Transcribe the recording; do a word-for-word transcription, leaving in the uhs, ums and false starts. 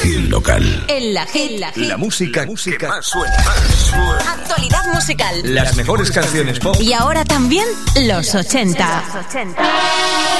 Hit Local. En la Hit. La, la música, la música que más suena. Actualidad musical. Las mejores canciones pop. Y ahora también los ochenta.